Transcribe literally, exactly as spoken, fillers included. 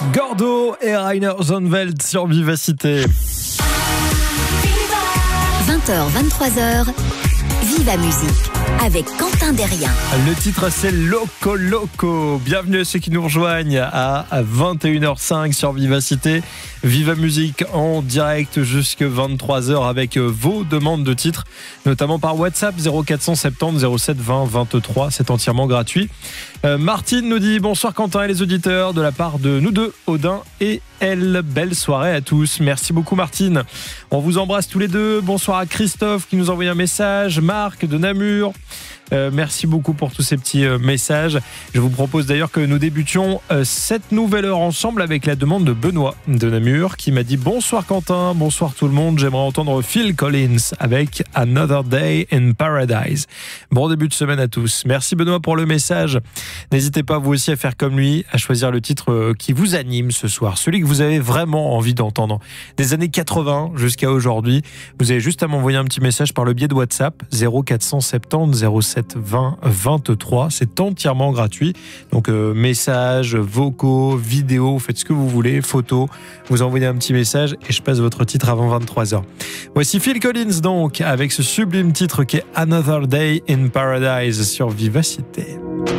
Gordo et Rainer Zonneveld sur Vivacité. vingt heures vingt-trois heures, Viva Musique avec Quentin Derrien. Le titre c'est Loco Loco. Bienvenue à ceux qui nous rejoignent à vingt et une heures cinq sur Vivacité. Viva Musique en direct jusqu'à vingt-trois heures avec vos demandes de titres, notamment par WhatsApp zéro quatre cent soixante-dix zéro sept vingt vingt-trois. C'est entièrement gratuit. Euh, Martine nous dit bonsoir Quentin et les auditeurs de la part de nous deux, Odin et elle. Belle soirée à tous. Merci beaucoup Martine. On vous embrasse tous les deux. Bonsoir à Christophe qui nous a envoyé un message. Marc de Namur. Euh, merci beaucoup pour tous ces petits euh, messages. Je vous propose d'ailleurs que nous débutions euh, cette nouvelle heure ensemble avec la demande de Benoît de Namur qui m'a dit bonsoir Quentin, bonsoir tout le monde. J'aimerais entendre Phil Collins avec Another Day in Paradise. Bon début de semaine à tous. Merci Benoît pour le message. N'hésitez pas vous aussi à faire comme lui, à choisir le titre euh, qui vous anime ce soir, celui que vous avez vraiment envie d'entendre. Des années quatre-vingts jusqu'à aujourd'hui, vous avez juste à m'envoyer un petit message par le biais de WhatsApp zéro quatre cent soixante-dix zéro sept vingt vingt-trois. C'est entièrement gratuit. Donc euh, messages, vocaux, vidéos, faites ce que vous voulez, photos. Vous envoyez un petit message et je passe votre titre avant vingt-trois heures. Voici Phil Collins donc avec ce sublime titre qui est Another Day in Paradise sur Vivacité.